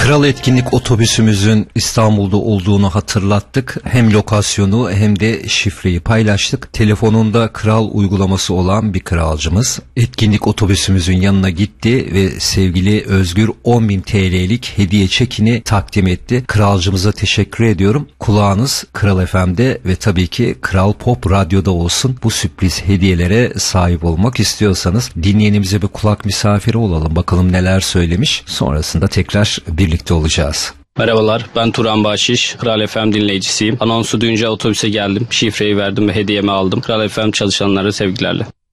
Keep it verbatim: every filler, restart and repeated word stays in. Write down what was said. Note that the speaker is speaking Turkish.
Kral Etkinlik otobüsümüzün İstanbul'da olduğunu hatırlattık. Hem lokasyonu hem de şifreyi paylaştık. Telefonunda Kral uygulaması olan bir kralcımız etkinlik otobüsümüzün yanına gitti ve sevgili Özgür on bin T L'lik hediye çekini takdim etti. Kralcımıza teşekkür ediyorum. Kulağınız Kral F M'de ve tabii ki Kral Pop Radyo'da olsun. Bu sürpriz hediyelere sahip olmak istiyorsanız dinleyenimize bir kulak misafiri olalım. Bakalım neler söylemiş. Sonrasında tekrar birlikte olacağız. Merhabalar, ben Turan Bahşiş, Kral F M dinleyicisiyim. Anonsu duyunca otobüse geldim, şifreyi verdim ve hediyemi aldım. Kral F M çalışanları sevgilerle.